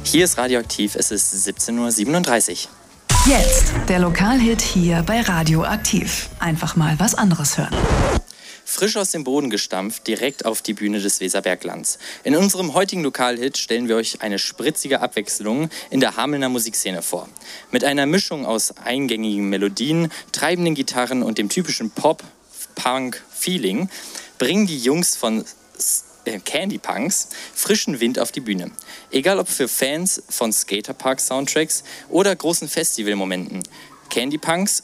Hier ist Radioaktiv, es ist 17:37 Uhr. Jetzt der Lokalhit hier bei Radioaktiv. Einfach mal was anderes hören. Frisch aus dem Boden gestampft, direkt auf die Bühne des Weserberglands. In unserem heutigen Lokalhit stellen wir euch eine spritzige Abwechslung in der Hamelner Musikszene vor. Mit einer Mischung aus eingängigen Melodien, treibenden Gitarren und dem typischen Pop-Punk-Feeling bringen die Jungs von Candy Punks frischen Wind auf die Bühne. Egal ob für Fans von Skaterpark-Soundtracks oder großen Festivalmomenten. Candy Punks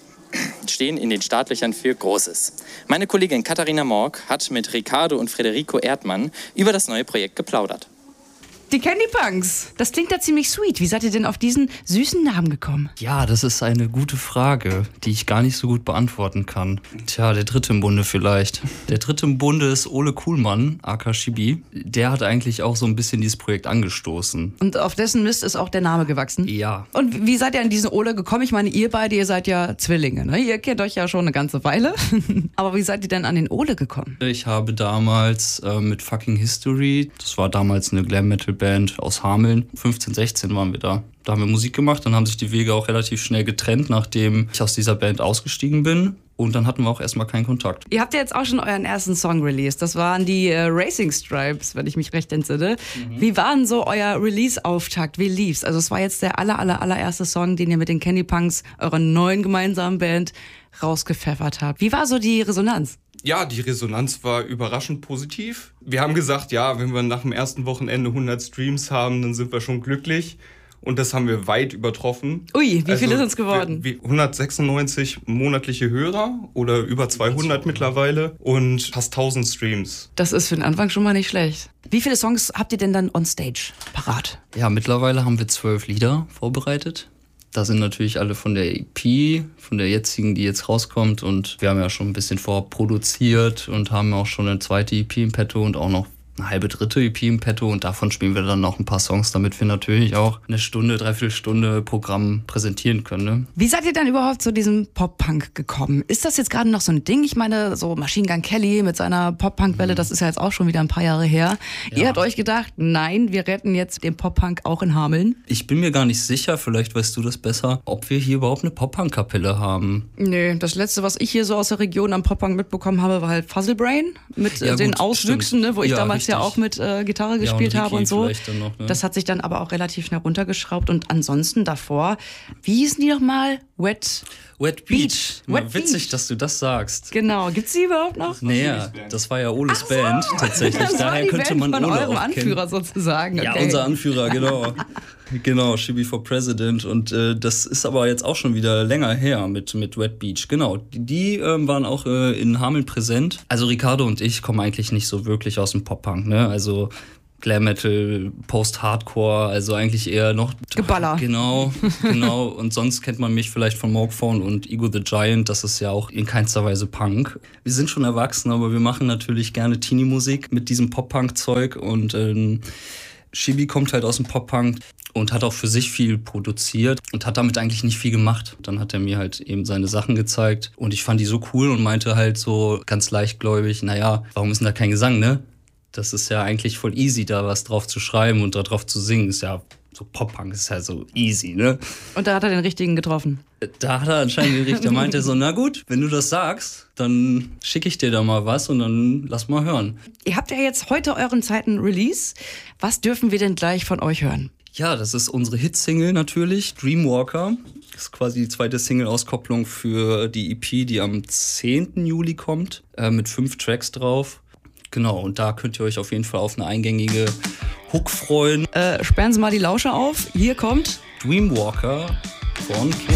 stehen in den Startlöchern für Großes. Meine Kollegin Katharina Morg hat mit Ricardo und Federico Erdmann über das neue Projekt geplaudert. Die Candy Punks, das klingt ja ziemlich sweet. Wie seid ihr denn auf diesen süßen Namen gekommen? Ja, das ist eine gute Frage, die ich gar nicht so gut beantworten kann. Tja, der Dritte im Bunde vielleicht. Der Dritte im Bunde ist Ole Kuhlmann, aka Shibi. Der hat eigentlich auch so ein bisschen dieses Projekt angestoßen. Und auf dessen Mist ist auch der Name gewachsen? Ja. Und wie seid ihr an diesen Ole gekommen? Ich meine, ihr beide, ihr seid ja Zwillinge, ne? Ihr kennt euch ja schon eine ganze Weile. Aber wie seid ihr denn an den Ole gekommen? Ich habe damals mit Fucking History, das war damals eine Glam-Metal-Band aus Hameln, 15, 16 waren wir da. Da haben wir Musik gemacht, dann haben sich die Wege auch relativ schnell getrennt, nachdem ich aus dieser Band ausgestiegen bin. Und dann hatten wir auch erstmal keinen Kontakt. Ihr habt ja jetzt auch schon euren ersten Song released. Das waren die Racing Stripes, wenn ich mich recht entsinne. Wie war denn so euer Release-Auftakt? Wie lief's? Also es war jetzt der allererste Song, den ihr mit den Candy Punks, eurer neuen gemeinsamen Band, rausgepfeffert habt. Wie war so die Resonanz? Ja, die Resonanz war überraschend positiv. Wir haben gesagt, ja, wenn wir nach dem ersten Wochenende 100 Streams haben, dann sind wir schon glücklich. Und das haben wir weit übertroffen. Ui, wie viele sind es geworden? 196 monatliche Hörer oder über 200 mittlerweile und fast 1000 Streams. Das ist für den Anfang schon mal nicht schlecht. Wie viele Songs habt ihr denn dann on stage parat? Ja, mittlerweile haben wir 12 Lieder vorbereitet. Da sind natürlich alle von der EP, von der jetzigen, die jetzt rauskommt. Und wir haben ja schon ein bisschen vorproduziert und haben auch schon eine zweite EP im Petto und auch noch eine halbe dritte EP im Petto. Und davon spielen wir dann noch ein paar Songs, damit wir natürlich auch eine Stunde, Dreiviertelstunde Programm präsentieren können. Ne? Wie seid ihr dann überhaupt zu diesem Pop-Punk gekommen? Ist das jetzt gerade noch so ein Ding? Ich meine, so Machine Gun Kelly mit seiner Pop-Punk-Welle, das ist ja jetzt auch schon wieder ein paar Jahre her. Ja. Ihr habt euch gedacht, nein, wir retten jetzt den Pop-Punk auch in Hameln? Ich bin mir gar nicht sicher, vielleicht weißt du das besser, ob wir hier überhaupt eine Pop-Punk-Kapelle haben. Nö, das Letzte, was ich hier so aus der Region am Pop-Punk mitbekommen habe, war halt Fuzzlebrain mit den Auswüchsen, ne, wo ich damals ja auch mit Gitarre gespielt habe und so. Noch, ne? Das hat sich dann aber auch relativ schnell runtergeschraubt. Und ansonsten davor, wie hießen die nochmal? Wet Beach. Witzig, dass du das sagst. Genau. Gibt's die überhaupt noch? Naja, das war ja Oles Band tatsächlich. Das Daher war die könnte Band man von Ole eurem auch Anführer kennen. sozusagen. Ja, okay. unser Anführer, genau. Genau, Shibi for President. Und das ist aber jetzt auch schon wieder länger her mit Wet Beach. Genau, die waren auch in Hameln präsent. Also Ricardo und ich kommen eigentlich nicht so wirklich aus dem Pop-Punk, ne? Also Glam Metal, Post-Hardcore, also eigentlich eher noch Geballer. Genau. Und sonst kennt man mich vielleicht von Morgphone und Ego the Giant. Das ist ja auch in keinster Weise Punk. Wir sind schon erwachsen, aber wir machen natürlich gerne Teenie-Musik mit diesem Pop-Punk-Zeug. Und Shibi kommt halt aus dem Pop-Punk und hat auch für sich viel produziert und hat damit eigentlich nicht viel gemacht. Dann hat er mir halt eben seine Sachen gezeigt und ich fand die so cool und meinte halt so ganz leichtgläubig, naja, warum ist denn da kein Gesang, ne? Das ist ja eigentlich voll easy, da was drauf zu schreiben und da drauf zu singen. Ist ja so Pop-Punk, ist ja so easy, ne? Und da hat er den richtigen getroffen. Da hat er anscheinend den richtigen. Da meinte er so, na gut, wenn du das sagst, dann schicke ich dir da mal was und dann lass mal hören. Ihr habt ja jetzt heute euren zweiten Release. Was dürfen wir denn gleich von euch hören? Ja, das ist unsere Hitsingle natürlich, Dreamwalker. Das ist quasi die zweite Single-Auskopplung für die EP, die am 10. Juli kommt, mit 5 Tracks drauf. Genau, und da könnt ihr euch auf jeden Fall auf eine eingängige Hook freuen. Sperren Sie mal die Lauscher auf. Hier kommt Dreamwalker von Candy